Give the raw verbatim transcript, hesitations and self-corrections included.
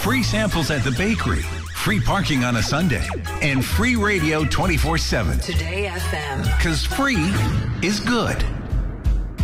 free samples at the bakery, free parking on a Sunday, and free radio twenty-four seven. Today F M. Because free is good.